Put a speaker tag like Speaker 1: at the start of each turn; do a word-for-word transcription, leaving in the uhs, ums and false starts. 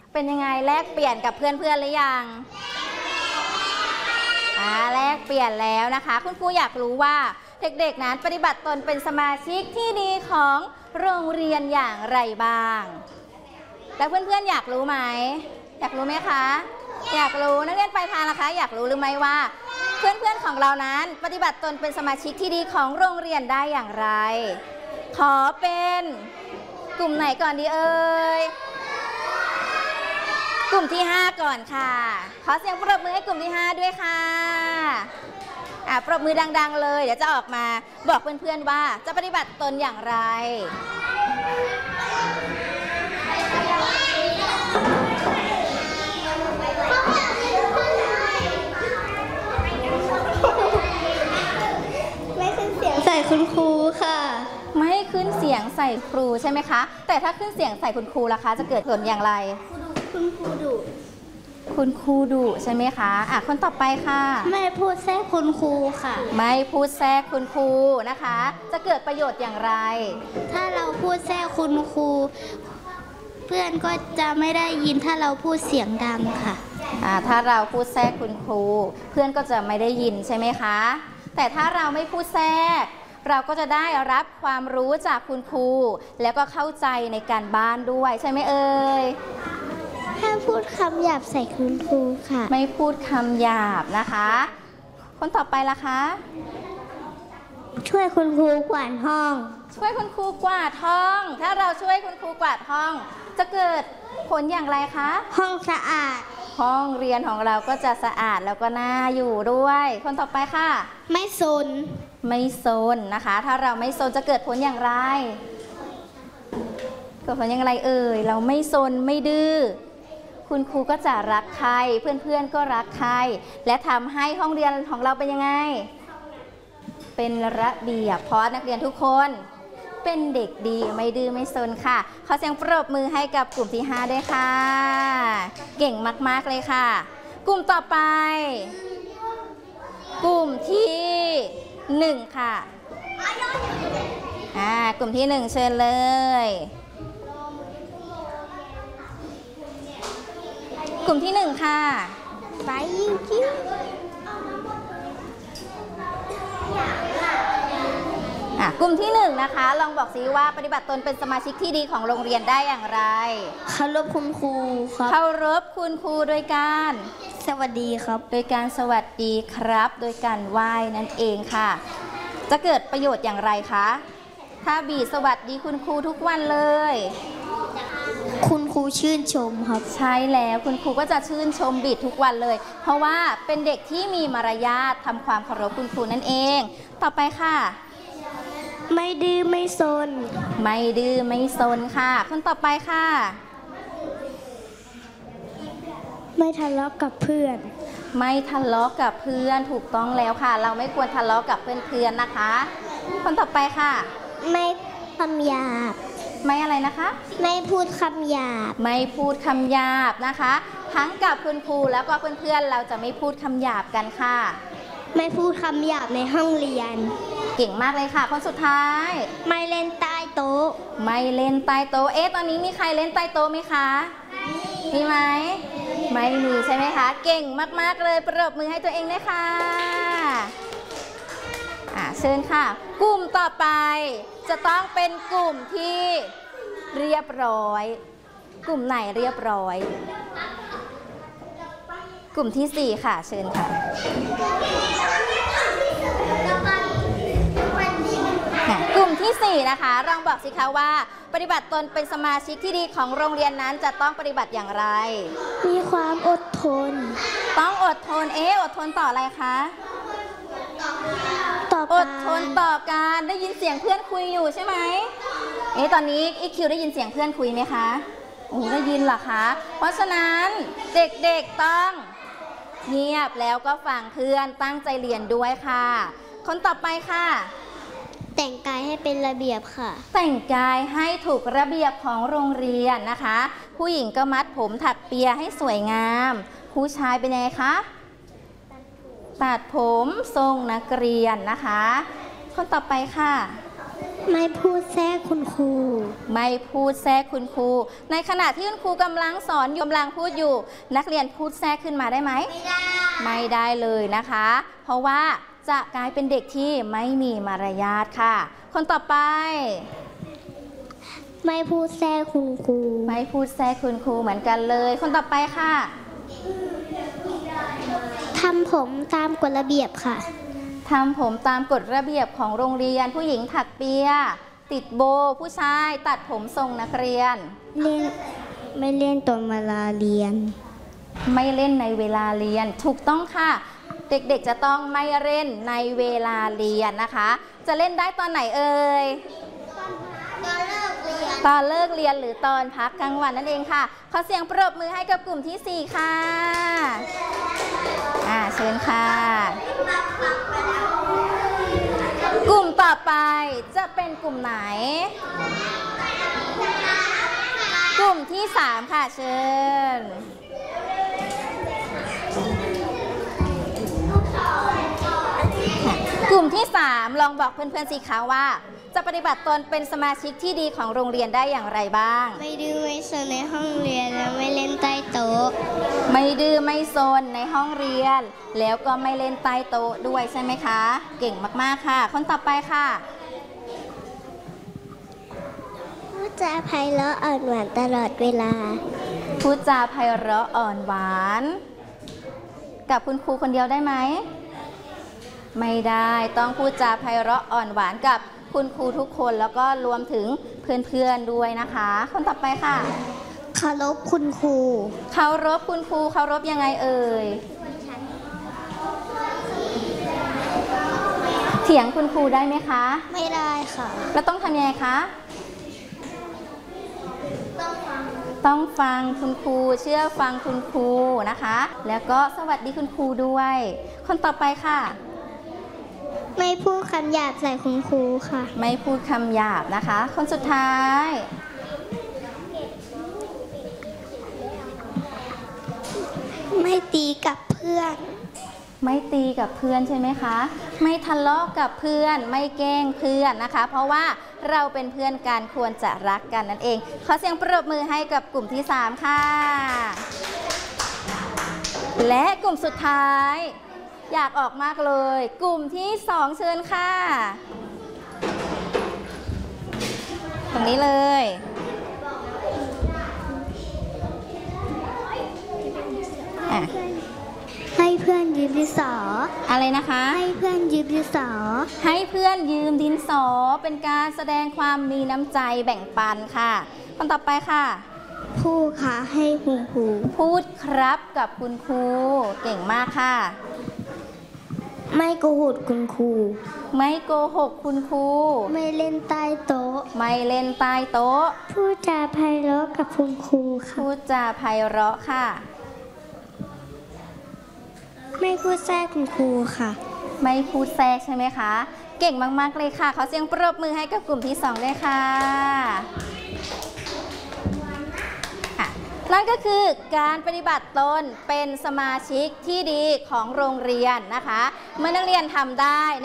Speaker 1: เป็นยังไงแลกเปลี่ยนกับเพื่อนๆหรือยังอ่าแลกเปลี่ยนแล้วนะคะคุณครูอยากรู้ว่าเด็กๆนั้นปฏิบัติตนเป็นสมาชิกที่ดีของโรงเรียนอย่างไรบ้างแล้วเพื่อนๆอยากรู้ไหมอยากรู้ไหมคะอยากรู้นักเรียนปลายทางนะคะอยากรู้หรือไม่ว่าเพื่อนๆของเรานั้นปฏิบัติตนเป็นสมาชิกที่ดีของโรงเรียนได้อย่างไรขอเป็นกลุ่มไหนก่อนดีเอ่ยกลุ่มที่ห้าก่อนค่ะขอเสียงปรบมือให้กลุ่มที่ห้าด้วยค่ะอ่ะปรบมือดังๆเลยเดี๋ยวจะออกมาบอกเพื่อนๆว่าจะปฏิบัติตนอย่างไร
Speaker 2: ไม่ขึ้นเสียงใส่คุณครูค่ะ
Speaker 1: ไม่ขึ้นเสียงใส่ครูใช่ไหมคะแต่ถ้าขึ้นเสียงใส่คุณครูล่ะคะจะเกิดผลอย่างไร
Speaker 2: คุณครูดุ
Speaker 1: คุณครูดุใช่ไหมคะอ่ะคนต่อไปค่ะ
Speaker 2: ไม่พูดแทรกคุณครูค่ะ
Speaker 1: ไม่พูดแทรกคุณครูนะคะจะเกิดประโยชน์อย่างไร
Speaker 2: ถ้าเราพูดแทรกคุณครูเพื่อนก็จะไม่ได้ยินถ้าเราพูดเสียงดังค่ะ
Speaker 1: อ่าถ้าเราพูดแทรกคุณครูเพื่อนก็จะไม่ได้ยินใช่ไหมคะแต่ถ้าเราไม่พูดแทรกเราก็จะได้รับความรู้จากคุณครูแล้วก็เข้าใจในการบ้านด้วยใช่ไหมเอ่ย
Speaker 2: ห้ามพูดคำหยาบใส่คุณครูค่ะ
Speaker 1: ไม่พูดคำหยาบนะคะคนต่อไปล่ะคะ
Speaker 2: ช่วยคุณครูกวาดห้อง
Speaker 1: ช่วยคุณครูกวาดห้องถ้าเราช่วยคุณครูกวาดห้องจะเกิดผลอย่างไรคะ
Speaker 2: ห้องสะอาด
Speaker 1: ห้องเรียนของเราก็จะสะอาดแล้วก็น่าอยู่ด้วยคนต่อไปค่ะ
Speaker 2: ไม่ซน
Speaker 1: ไม่ซนนะคะถ้าเราไม่ซนจะเกิดผลอย่างไรเกิดผลอย่างไรเอ่ยเราไม่ซนไม่ดื้อคุณครูก็จะรักใครเพื่อนๆก็รักใครและทำให้ห้องเรียนของเราเป็นยังไงเป็นระเบียบเพราะนักเรียนทุกคนเป็นเด็กดีไม่ดื้อไม่ซนค่ะขอเสียงปรบมือให้กับกลุ่มที่ห้าด้วยค่ะเก่งมากๆเลยค่ะกลุ่มต่อไปกลุ่มที่หนึ่งค่ะอ่ากลุ่มที่หนึ่งเชิญเลยกลุ่มที่หนึ่งค่ะ
Speaker 2: ไปยิ่งกิ้ว
Speaker 1: อ่ะกลุ่มที่หนึ่งนะคะลองบอกซิว่าปฏิบัติตนเป็นสมาชิกที่ดีของโรงเรียนได้อย่างไร
Speaker 2: เคารพคุณครูครับ
Speaker 1: เคารพคุณครูโดยการ
Speaker 2: สวัสดีครับ
Speaker 1: โดยการสวัสดีครับโดยการไหว้นั่นเองค่ะจะเกิดประโยชน์อย่างไรคะถ้าบีสวัสดีคุณครูทุกวันเลย
Speaker 2: คุณครูชื่นชมครับ
Speaker 1: ใช่แล้วคุณครูก็จะชื่นชมบีทุกวันเลยเพราะว่าเป็นเด็กที่มีมารยาททำความเคารพคุณครูนั่นเองต่อไปค่ะ
Speaker 2: ไม่ดื้อไม่ซน
Speaker 1: ไม่ดื้อไม่ซนค่ะคนต่อไปค่ะ
Speaker 2: ไม่ทะเลาะกับเพื่อน
Speaker 1: ไม่ทะเลาะกับเพื่อนถูกต้องแล้วค่ะเราไม่ควรทะเลาะกับเพื่อนๆนะคะคนต่อไปค่ะ
Speaker 2: ไม่คำหยาบ
Speaker 1: ไม่อะไรนะคะ
Speaker 2: ไม่พูดคำหยาบ
Speaker 1: ไม่พูดคำหยาบนะคะทั้งกับคุณครูแล้วก็เพื่อนๆเราจะไม่พูดคำหยาบกันค่ะ
Speaker 2: ไม่พูดคำหยาบในห้องเรียน
Speaker 1: เก่งมากเลยค่ะคนสุดท้าย
Speaker 2: ไม่เล่นใต้โต๊ะ
Speaker 1: ไม่เล่นใต้โต๊ะเอ๊ะตอนนี้มีใครเล่นใต้โต๊ะไหมคะมีไหมไม่มีใช่ไหมคะเก่งมากๆเลยปรบมือให้ตัวเองด้วยค่ะอ่ะเชิญค่ะกลุ่มต่อไปจะต้องเป็นกลุ่มที่เรียบร้อยกลุ่มไหนเรียบร้อยกลุ่มที่สี่ค่ะเชิญค่ะกลุ่มที่สี่นะคะลองบอกสิคะว่าปฏิบัติตนเป็นสมาชิกที่ดีของโรงเรียนนั้นจะต้องปฏิบัติอย่างไร
Speaker 2: มีความอดทน
Speaker 1: ต้องอดทนเอ๊ะอดทนต่ออะไรคะ
Speaker 2: ต่อ
Speaker 1: อดทนต่อการได้ยินเสียงเพื่อนคุยอยู่ใช่ไหมเอ๊ะตอนนี้อีคิวได้ยินเสียงเพื่อนคุยไหมคะโอ้ได้ยินเหรอคะเพราะฉะนั้นเด็กๆต้องเงียบแล้วก็ฟังเพื่อนตั้งใจเรียนด้วยค่ะคนต่อไปค่ะ
Speaker 2: แต่งกายให้เป็นระเบียบค่ะ
Speaker 1: แต่งกายให้ถูกระเบียบของโรงเรียนนะคะผู้หญิงก็มัดผมถักเปียให้สวยงามผู้ชายเป็นยังไงคะตัดผมทรงนักเรียนนะคะคนต่อไปค่ะ
Speaker 2: ไม่พูดแทรกคุณครู
Speaker 1: ไม่พูดแทรกคุณครู ในขณะที่คุณครูกำลังสอนอยู่กำลังพูดอยู่ นักเรียนพูดแทรกขึ้นมาได้ไหมไม่ได้ไม่ได้เลยนะคะ เพราะว่าจะกลายเป็นเด็กที่ไม่มีมารยาทค่ะ คนต่อไป
Speaker 2: ไม่พูดแทรกคุณครู
Speaker 1: ไม่พูดแทรกคุณครูเหมือนกันเลย คนต่อไปค่ะ
Speaker 2: ทำผมตามกฎระเบียบค่ะ
Speaker 1: ทำผมตามกฎระเบียบของโรงเรียน ผู้หญิงถักเปีย ติดโบว์ผู้ชายตัดผมทรงนักเรียน
Speaker 2: เล่นไม่เล่นตอนเวลาเรียน
Speaker 1: ไม่เล่นในเวลาเรียนถูกต้องค่ะ เด็กๆจะต้องไม่เล่นในเวลาเรียนนะคะ จะเล่นได้ตอนไหนเอ่ยตอนเลิกเรียนหรือตอนพักกลางวันนั่นเองค่ะขอเสียงปรบมือให้กับกลุ่มที่สี่ค่ะอ่าเชิญค่ะ กลุ่มต่อไปจะเป็นกลุ่มไหน กลุ่มที่สามค่ะเชิญกลุ่มที่สามลองบอกเพื่อนๆสิคะว่า จะปฏิบัติตนเป็นสมาชิกที่ดีของโรงเรียนได้อย่างไรบ้าง
Speaker 2: ไม่ดื้อไม่ซนในห้องเรียนแล้วไม่เล่นใต้โต๊ะ
Speaker 1: ไม่ดื้อไม่ซนในห้องเรียน แล้วก็ไม่เล่นใต้โต๊ะด้วยใช่ไหมคะ เก่งมากๆค่ะ คนต่อไปค่ะ
Speaker 2: พูดจาไพเราะอ่อนหวานตลอดเวลา
Speaker 1: พูดจาไพเราะอ่อนหวาน กับคุณครูคนเดียวได้ไหมไม่ได้ต้องพูดจาไพเราะอ่อนหวานกับคุณครูทุกคนแล้วก็รวมถึงเพื่อนๆด้วยนะคะ คนต่อไปค่ะ
Speaker 2: เคารพคุณครู
Speaker 1: เคารพคุณครูเคารพยังไงเอ่ยเถียงคุณครูได้ไหมคะ
Speaker 2: ไม่ได้ค่ะ
Speaker 1: แล้วต้องทำยังไงคะต้องฟังคุณครูเชื่อฟังคุณครูนะคะ แล้วก็สวัสดีคุณครูด้วย คนต่อไปค่ะ
Speaker 2: ไม่พูดคำหยาบใส่คุณครูค่ะ
Speaker 1: ไม่พูดคำหยาบนะคะ คนสุดท้าย
Speaker 2: ไม่ตีกับเพื่อน
Speaker 1: ไม่ตีกับเพื่อนใช่ไหมคะ ไม่ทะเลาะกับเพื่อน ไม่แกล้งเพื่อนนะคะ เพราะว่าเราเป็นเพื่อนกันควรจะรักกันนั่นเอง ขอเสียงปรบมือให้กับกลุ่มที่สามค่ะ และกลุ่มสุดท้าย อยากออกมากเลย กลุ่มที่สองเชิญค่ะ ตรงนี้เลยอ่ะ
Speaker 2: ให้เพื่อนยืมดินสอ
Speaker 1: อะไรนะคะ
Speaker 2: ให้เพื่อนยืมดินสอ
Speaker 1: ให้เพื่อนยืมดินสอเป็นการแสดงความมีน้ำใจแบ่งปันค่ะคนต่อไปค่ะ
Speaker 2: พูดค่ะให้คุณครู
Speaker 1: พูดครับกับคุณครูเก่งมากค่ะ
Speaker 2: ไม่โกหกคุณครู
Speaker 1: ไม่โกหกคุณครู
Speaker 2: ไม่เล่นใต้โต๊ะ
Speaker 1: ไม่เล่นใต้โต๊ะ
Speaker 2: พูดจาไพเราะกับคุณครูค่ะ
Speaker 1: พูดจาไพเราะค่ะ
Speaker 2: ไม่พูดแทรกคุณครูค่ะ
Speaker 1: ไม่พูดแทรกใช่ไหมคะ เก่งมากๆเลยค่ะขอเสียงปรบมือให้กับกลุ่มที่สองด้วยค่ะค่ะนั่นก็คือการปฏิบัติตนเป็นสมาชิกที่ดีของโรงเรียนนะคะเมื่อนักเรียนทำได้